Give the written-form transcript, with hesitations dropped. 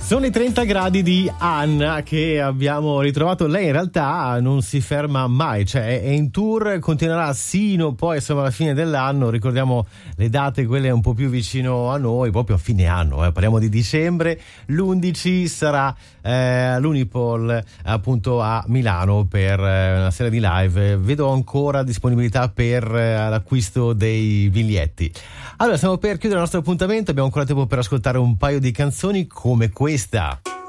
Sono i 30 gradi di Anna che abbiamo ritrovato. Lei in realtà non si ferma mai, cioè è in tour, continuerà sino poi insomma alla fine dell'anno. Ricordiamo le date, quelle un po' più vicino a noi, proprio a fine anno, parliamo di dicembre. L'11 sarà l'Unipol appunto a Milano per una serie di live. Vedo ancora disponibilità per l'acquisto dei biglietti. Allora, stiamo per chiudere il nostro appuntamento, abbiamo ancora tempo per ascoltare un paio di canzoni come questa.